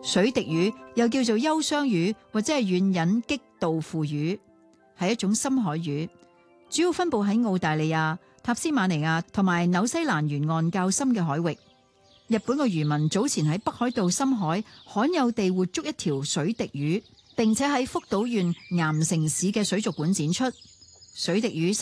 水滴魚又叫做憂傷魚或者係軟忍激道腐魚，係一種深海魚，主要分布喺澳大利亞、塔斯馬尼亞同埋紐西蘭沿岸較深嘅海域。日本嘅漁民早前喺北海道深海罕有地活捉一條水滴魚，並且喺福島縣岩城市嘅水族館展出水滴魚。